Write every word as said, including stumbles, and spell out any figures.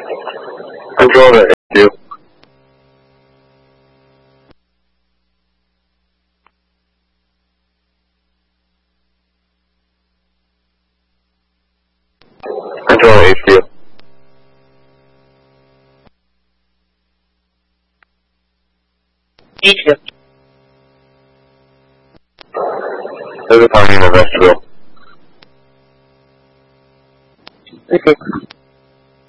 Control to H Q. Control H Q. H Q. There's a party in the vestibule. Okay.